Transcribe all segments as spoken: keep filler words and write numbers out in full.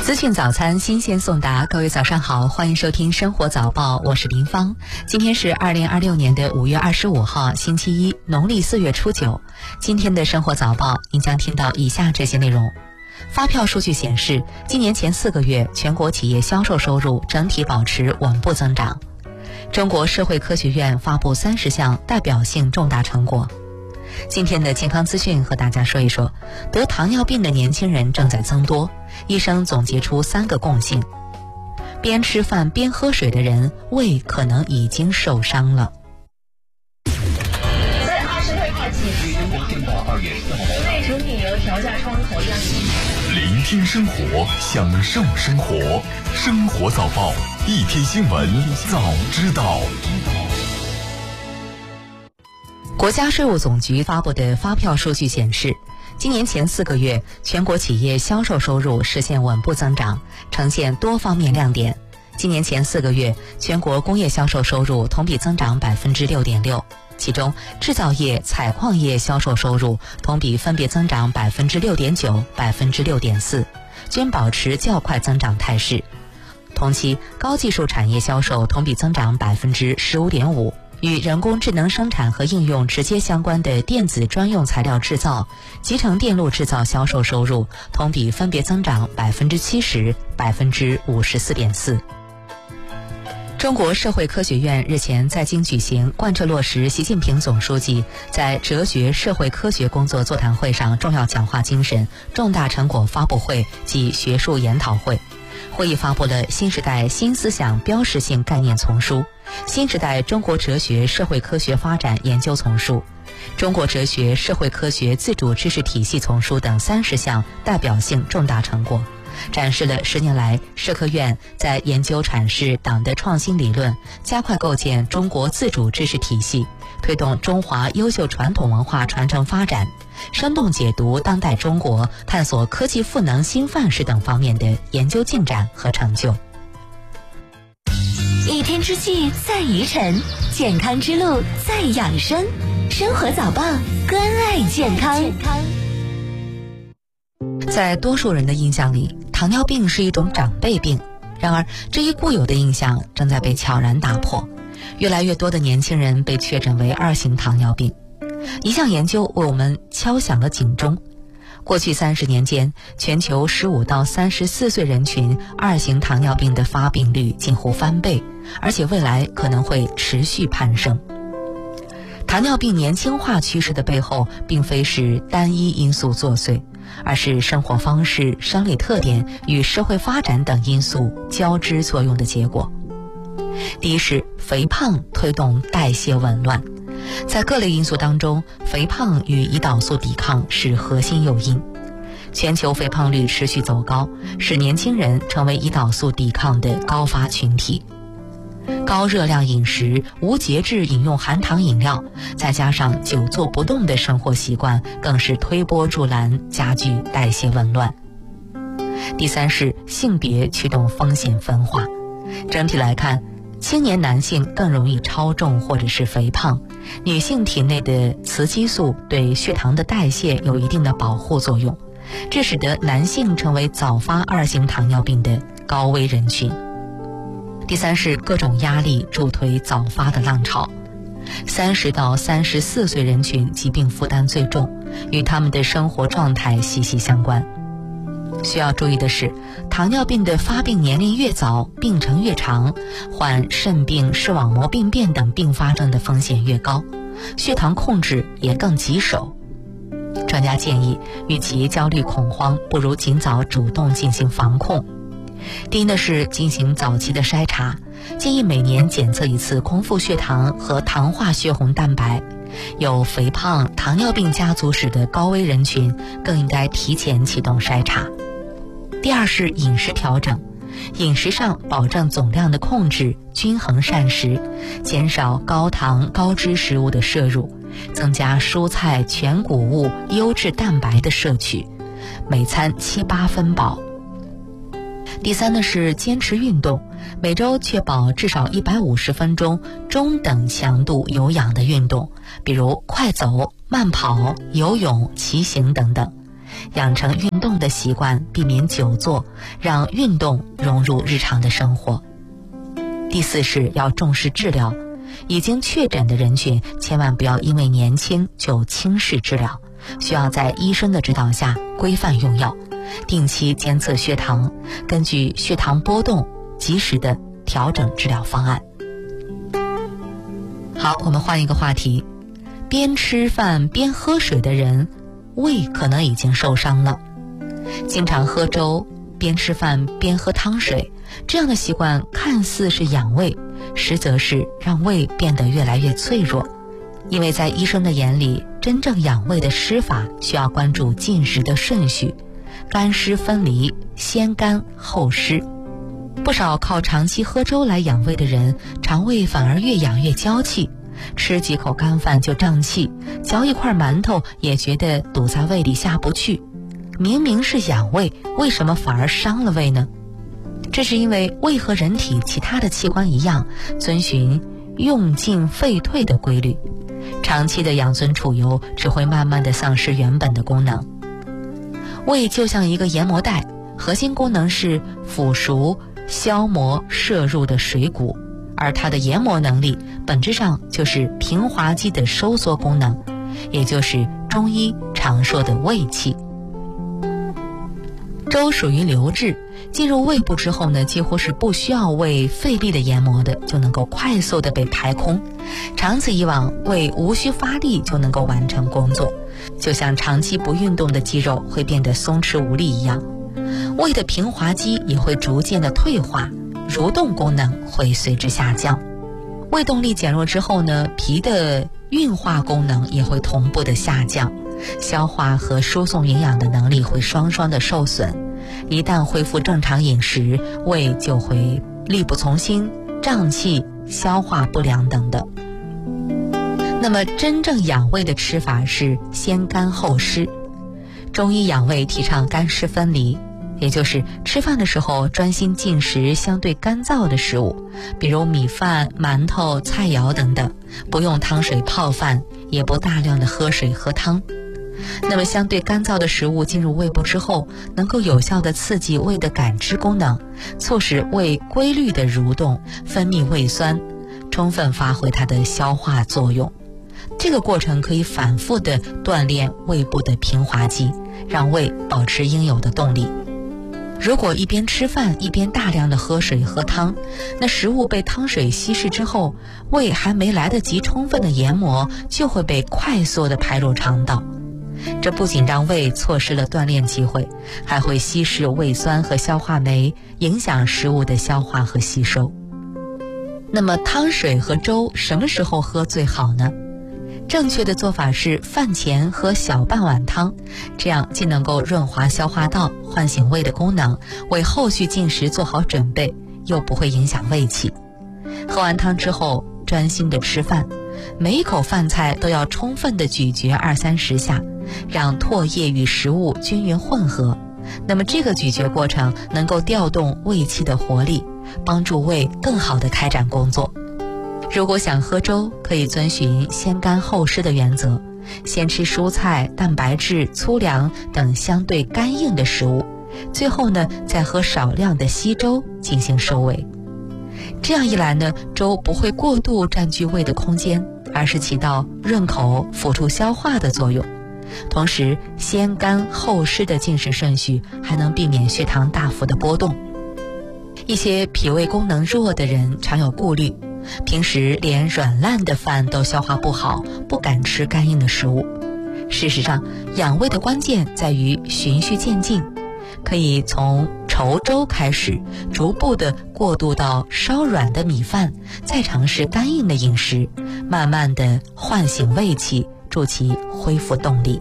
资讯早餐新鲜送达，各位早上好，欢迎收听生活早报，我是林芳。今天是二零二六年的五月二十五号，星期一，农历四月初九。今天的生活早报，您将听到以下这些内容。发票数据显示，今年前四个月全国企业销售收入整体保持稳步增长。中国社会科学院发布三十项代表性重大成果。今天的健康资讯和大家说一说，得糖尿病的年轻人正在增多，医生总结出三个共性：边吃饭边喝水的人，胃可能已经受伤了。 在二十六号起， 中国电报二月四号， 内成品油调价窗口亮相。 聆听生活，享受生活，生活早报，一天新闻早知道。 国家税务总局发布的发票数据显示，今年前四个月全国企业销售收入实现稳步增长，呈现多方面亮点。今年前四个月全国工业销售收入同比增长 百分之六点六， 其中制造业、采矿业销售收入同比分别增长 百分之六点九、百分之六点四， 均保持较快增长态势。同期高技术产业销售同比增长 百分之十五点五，与人工智能生产和应用直接相关的电子专用材料制造、集成电路制造销售收入同比分别增长 百分之七十、百分之五十四点四。中国社会科学院日前在京举行贯彻落实习近平总书记在哲学社会科学工作座谈会上重要讲话精神重大成果发布会及学术研讨会。会议发布了新时代新思想标识性概念丛书、新时代中国哲学社会科学发展研究丛书、中国哲学社会科学自主知识体系丛书等三十项代表性重大成果，展示了十年来社科院在研究阐释党的创新理论，加快构建中国自主知识体系，推动中华优秀传统文化传承发展，生动解读当代中国，探索科技赋能新范式等方面的研究进展和成就。 一天之计在于晨，健康之路在养生。生活早报，关爱健康。 在多数人的印象里，糖尿病是一种长辈病，然而这一固有的印象正在被悄然打破。越来越多的年轻人被确诊为二型糖尿病。一项研究为我们敲响了警钟。过去三十年间，全球十五到三十四岁人群二型糖尿病的发病率近乎翻倍，而且未来可能会持续攀升。糖尿病年轻化趋势的背后，并非是单一因素作祟，而是生活方式、生理特点与社会发展等因素交织作用的结果。第一是肥胖推动代谢紊乱。在各类因素当中，肥胖与胰岛素抵抗是核心诱因。全球肥胖率持续走高，使年轻人成为胰岛素抵抗的高发群体。高热量饮食、无节制饮用含糖饮料，再加上久坐不动的生活习惯，更是推波助澜，加剧代谢紊乱。第三是性别驱动风险分化。整体来看，青年男性更容易超重或者是肥胖，女性体内的雌激素对血糖的代谢有一定的保护作用，这使得男性成为早发二型糖尿病的高危人群。第三是各种压力助推早发的浪潮。三十到三十四岁人群疾病负担最重，与他们的生活状态息息相关。需要注意的是，糖尿病的发病年龄越早，病程越长，患肾病、视网膜病变等并发症的风险越高，血糖控制也更棘手。专家建议，与其焦虑恐慌，不如尽早主动进行防控。第一呢是进行早期的筛查，建议每年检测一次空腹血糖和糖化血红蛋白。有肥胖、糖尿病家族史的高危人群更应该提前启动筛查。第二是饮食调整，饮食上保证总量的控制，均衡膳食，减少高糖高脂食物的摄入，增加蔬菜、全谷物、优质蛋白的摄取，每餐七八分饱。第三呢是坚持运动，每周确保至少一百五十分钟中等强度有氧的运动，比如快走、慢跑、游泳、骑行等等。 养成运动的习惯，避免久坐，让运动融入日常的生活。第四是要重视治疗，已经确诊的人群千万不要因为年轻就轻视治疗，需要在医生的指导下规范用药，定期监测血糖，根据血糖波动及时的调整治疗方案。好，我们换一个话题，边吃饭边喝水的人胃可能已经受伤了。经常喝粥，边吃饭边喝汤水，这样的习惯看似是养胃，实则是让胃变得越来越脆弱。因为在医生的眼里，真正养胃的吃法需要关注进食的顺序，干湿分离，先干后湿。不少靠长期喝粥来养胃的人，肠胃反而越养越娇气，吃几口干饭就胀气，嚼一块馒头也觉得堵在胃里下不去。明明是养胃，为什么反而伤了胃呢？这是因为胃和人体其他的器官一样，遵循用进废退的规律，长期的养尊处优只会慢慢的丧失原本的功能。胃就像一个研磨带，核心功能是腐熟、消磨摄入的水谷，而它的研磨能力本质上就是平滑肌的收缩功能，也就是中医常说的胃气。粥属于流质，进入胃部之后呢，几乎是不需要胃费力的研磨的，就能够快速的被排空。长此以往，胃无需发力就能够完成工作，就像长期不运动的肌肉会变得松弛无力一样，胃的平滑肌也会逐渐的退化，蠕动功能会随之下降。胃动力减弱之后呢，脾的运化功能也会同步的下降，消化和输送营养的能力会双双的受损。一旦恢复正常饮食，胃就会力不从心、胀气、消化不良等等。那么真正养胃的吃法是先干后湿。中医养胃提倡干湿分离，也就是吃饭的时候专心进食相对干燥的食物，比如米饭、馒头、菜肴等等，不用汤水泡饭，也不大量的喝水喝汤。那么相对干燥的食物进入胃部之后，能够有效的刺激胃的感知功能，促使胃规律的蠕动，分泌胃酸，充分发挥它的消化作用。这个过程可以反复的锻炼胃部的平滑肌，让胃保持应有的动力。如果一边吃饭一边大量的喝水喝汤，那食物被汤水稀释之后，胃还没来得及充分的研磨，就会被快速的排入肠道。这不仅让胃错失了锻炼机会，还会稀释胃酸和消化酶，影响食物的消化和吸收。那么汤水和粥什么时候喝最好呢？正确的做法是饭前喝小半碗汤，这样既能够润滑消化道，唤醒胃的功能，为后续进食做好准备，又不会影响胃气。喝完汤之后，专心的吃饭，每一口饭菜都要充分的咀嚼二三十下，让唾液与食物均匀混合。那么这个咀嚼过程能够调动胃气的活力，帮助胃更好的开展工作。如果想喝粥，可以遵循先干后湿的原则，先吃蔬菜、蛋白质、粗粮等相对干硬的食物，最后呢再喝少量的稀粥进行收尾。这样一来呢，粥不会过度占据胃的空间，而是起到润口、辅助消化的作用。同时，先干后湿的进食顺序还能避免血糖大幅的波动。一些脾胃功能弱的人常有顾虑，平时连软烂的饭都消化不好，不敢吃干硬的食物。事实上，养胃的关键在于循序渐进，可以从稠粥开始，逐步的过渡到稍软的米饭，再尝试干硬的饮食，慢慢的唤醒胃气，助其恢复动力。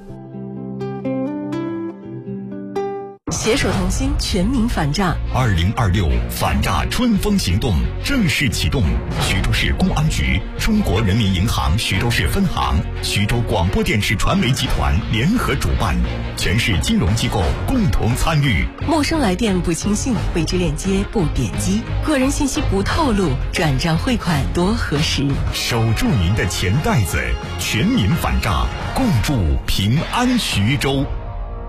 携手同心，全民反诈。 二零二六反诈春风行动正式启动，徐州市公安局、中国人民银行徐州市分行、徐州广播电视传媒集团联合主办，全市金融机构共同参与。 陌生来电不轻信，未知链接不点击，个人信息不透露，转账汇款多核实。 守住您的钱袋子，全民反诈，共筑平安徐州。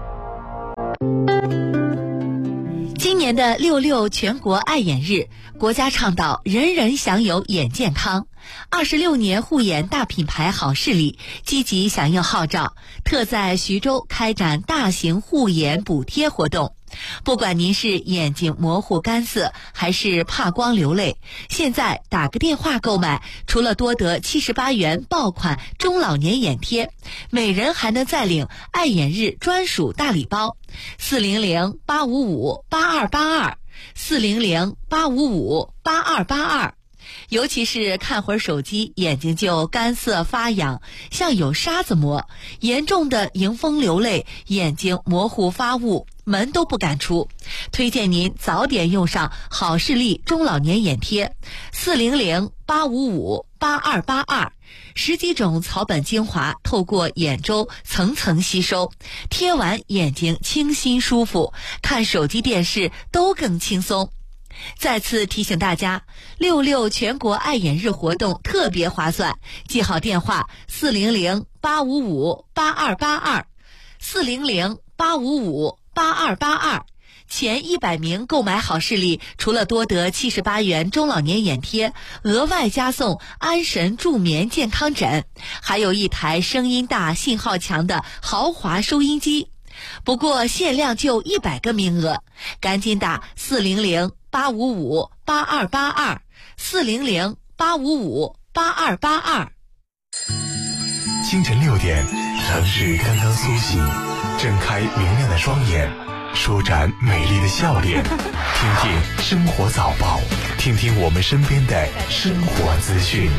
年的六六全国爱眼日，国家倡导人人享有眼健康。二十六年护眼大品牌好视力积极响应号召，特在徐州开展大型护眼补贴活动。不管您是眼睛模糊干涩还是怕光流泪，现在打个电话购买，除了多得七十八元爆款中老年眼贴，每人还能再领爱眼日专属大礼包。四零零八五五八二八二，四零零八五五八二八二。尤其是看会儿手机，眼睛就干涩发痒，像有沙子磨，严重的迎风流泪，眼睛模糊发雾，门都不敢出。推荐您早点用上好视力中老年眼贴，四零零八五五八二八二。十几种草本精华透过眼周层层吸收，贴完眼睛清新舒服，看手机电视都更轻松。再次提醒大家，六六全国爱眼日活动特别划算，记好电话四零零八五五八二八二，四零零八五五八二八二。前一百名购买好视力，除了多得七十八元中老年眼贴，额外加送安神助眠健康枕，还有一台声音大、信号强的豪华收音机。不过限量就一百个名额，赶紧打四零零八五五八二八二，四零零八五五八二八二。 清晨六点，城市刚刚苏醒，睁开明亮的双眼，舒展美丽的笑脸，听听生活早报，听听我们身边的生活资讯。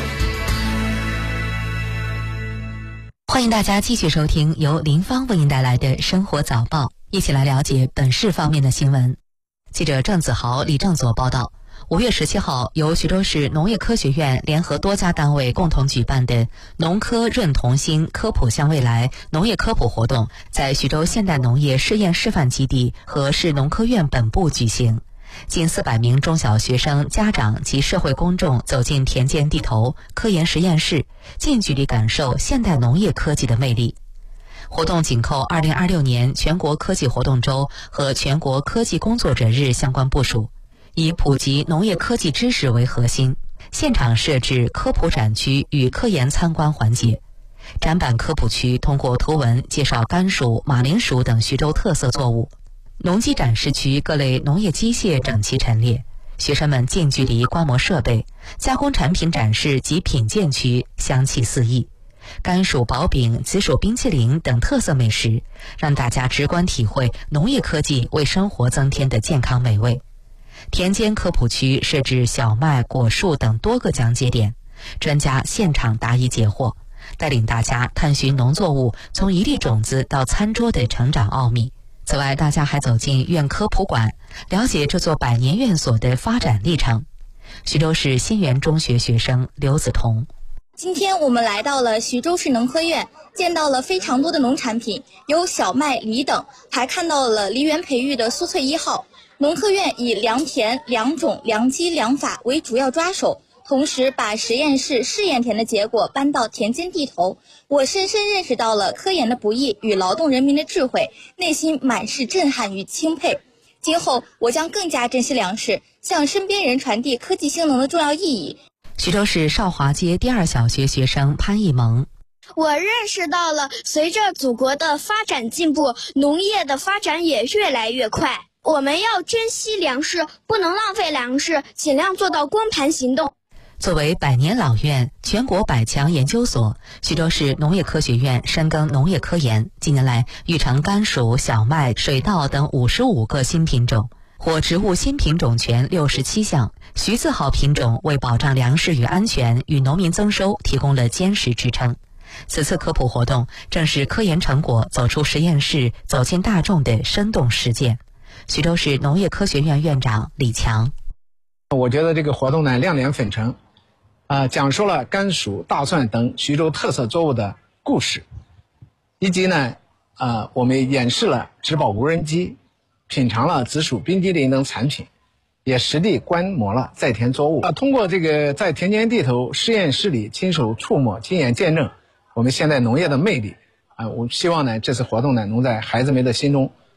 欢迎大家继续收听由林芳为您带来的生活早报，一起来了解本市方面的新闻。记者郑子豪、李正佐报道，五月十七号，由徐州市农业科学院联合多家单位共同举办的农科润同心科普向未来农业科普活动，在徐州现代农业试验示范基地和市农科院本部举行。近四百名中小学生、家长及社会公众走进田间地头、科研实验室，近距离感受现代农业科技的魅力。活动紧扣二零二六年全国科技活动周和全国科技工作者日相关部署，以普及农业科技知识为核心，现场设置科普展区与科研参观环节。展板科普区通过图文介绍甘薯、马铃薯等徐州特色作物。农机展示区各类农业机械整齐陈列，学生们近距离观摩设备。加工产品展示及品鉴区香气四溢，甘薯薄饼、紫薯冰淇淋等特色美食，让大家直观体会农业科技为生活增添的健康美味。田间科普区设置小麦、果树等多个讲解点，专家现场答疑解惑，带领大家探寻农作物从一粒种子到餐桌的成长奥秘。此外，大家还走进院科普馆，了解这座百年院所的发展历程。徐州市新园中学学生刘子彤， 今天我们来到了徐州市农科院，见到了非常多的农产品，有小麦、梨等，还看到了梨园培育的苏翠一号。农科院以良田、良种、良机、良法为主要抓手，同时把实验室试验田的结果搬到田间地头，我深深认识到了科研的不易与劳动人民的智慧，内心满是震撼与钦佩。今后我将更加珍惜粮食，向身边人传递科技兴农的重要意义。 徐州市少华街第二小学学生潘艺萌， 我认识到了随着祖国的发展进步，农业的发展也越来越快，我们要珍惜粮食，不能浪费粮食，尽量做到光盘行动。 作为百年老院、全国百强研究所，徐州市农业科学院深耕农业科研，近年来育成甘薯、小麦、水稻等五十五个新品种，或植物新品种全六十七项。徐字号品种为保障粮食与安全与农民增收提供了坚实支撑。此次科普活动正是科研成果走出实验室、走进大众的生动实践。徐州市农业科学院院长李强， 我觉得这个活动呢亮点纷呈，呃，讲述了甘薯、大蒜等徐州特色作物的故事，以及呢，呃，我们演示了植保无人机，品尝了紫薯冰激凌等产品，也实地观摩了在田作物。啊，通过这个在田间地头实验室里亲手触摸、亲眼见证我们现代农业的魅力。啊，我希望呢这次活动呢能在孩子们的心中